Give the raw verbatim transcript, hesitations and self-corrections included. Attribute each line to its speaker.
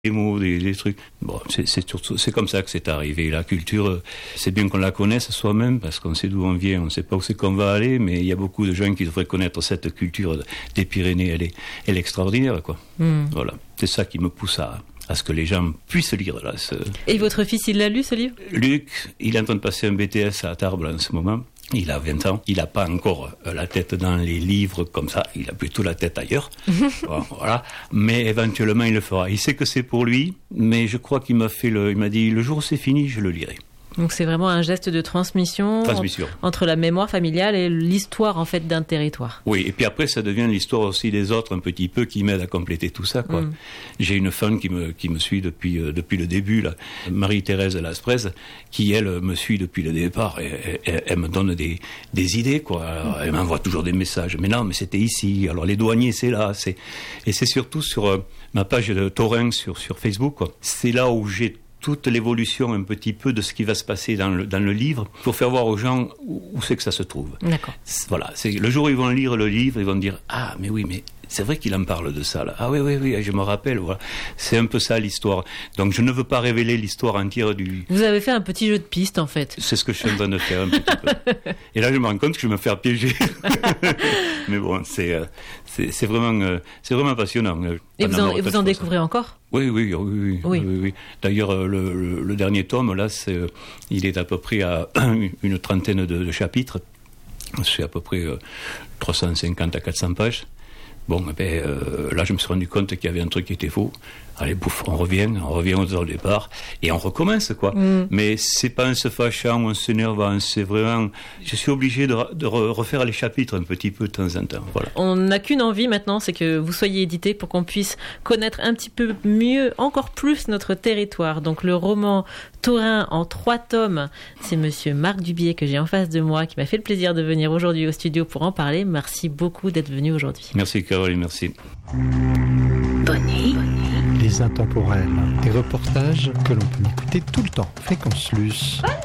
Speaker 1: des mots, des, des trucs. Bon, c'est, c'est, surtout, c'est comme ça que c'est arrivé. La culture, c'est bien qu'on la connaisse soi-même, parce qu'on sait d'où on vient, on ne sait pas où c'est qu'on va aller, mais il y a beaucoup de gens qui devraient connaître cette culture des Pyrénées, elle est, elle est extraordinaire, quoi. Mm. Voilà, c'est ça qui me pousse à, à ce que les gens puissent lire. Là, ce...
Speaker 2: Et votre fils, il l'a lu, ce livre ?
Speaker 1: Luc, il est en train de passer un B T S à Tarbes en ce moment. Il a vingt ans, il n'a pas encore la tête dans les livres comme ça, il a plutôt la tête ailleurs, bon, voilà. Mais éventuellement il le fera. Il sait que c'est pour lui, mais je crois qu'il m'a fait le, il m'a dit le jour où c'est fini, je le lirai.
Speaker 2: Donc c'est vraiment un geste de transmission,
Speaker 1: transmission.
Speaker 2: En, entre la mémoire familiale et l'histoire en fait d'un territoire.
Speaker 1: Oui, et puis après ça devient l'histoire aussi des autres un petit peu qui m'aide à compléter tout ça, quoi. Mm. J'ai une fan qui me qui me suit depuis euh, depuis le début là, Marie-Thérèse Lasprez, qui elle me suit depuis le départ et, et, et elle me donne des des idées, quoi. Alors, elle m'envoie toujours des messages. Mais non, mais c'était ici. Alors les douaniers c'est là, c'est et c'est surtout sur euh, ma page de Taurin sur sur Facebook, quoi. C'est là où j'ai toute l'évolution un petit peu de ce qui va se passer dans le, dans le livre, pour faire voir aux gens où, où c'est que ça se trouve.
Speaker 2: D'accord.
Speaker 1: Voilà, c'est, le jour où ils vont lire le livre, ils vont dire « Ah, mais oui, mais c'est vrai qu'il en parle de ça, là. Ah oui, oui, oui, je me rappelle. » Voilà. C'est un peu ça, l'histoire. Donc, je ne veux pas révéler l'histoire entière du...
Speaker 2: Vous avez fait un petit jeu de piste, en fait.
Speaker 1: C'est ce que je suis en train de faire, un petit peu. Et là, je me rends compte que je vais me faire piéger. Mais bon, c'est, c'est, c'est, vraiment, c'est vraiment passionnant.
Speaker 2: Et vous en, et vous en découvrez encore ?
Speaker 1: Oui, oui, oui, oui, oui. oui, oui. D'ailleurs, le, le, le dernier tome, là, c'est, il est à peu près à une trentaine de, de chapitres. C'est à peu près euh, trois cent cinquante à quatre cents pages. Bon, eh ben, euh, là, je me suis rendu compte qu'il y avait un truc qui était faux. Allez, bouf, on revient, on revient au départ, et on recommence, quoi. Mm. Mais c'est pas en se fâchant ou en s'énervant, c'est vraiment... Je suis obligé de, de refaire les chapitres un petit peu de temps en temps, voilà.
Speaker 2: On n'a qu'une envie maintenant, c'est que vous soyez édité pour qu'on puisse connaître un petit peu mieux, encore plus notre territoire. Donc le roman Taurin en trois tomes, c'est monsieur Marc Dubié que j'ai en face de moi, qui m'a fait le plaisir de venir aujourd'hui au studio pour en parler. Merci beaucoup d'être venu aujourd'hui.
Speaker 1: Merci Caroline, merci.
Speaker 3: Bonnet.
Speaker 4: Les intemporels, des reportages que l'on peut écouter tout le temps. Fréquence Luce.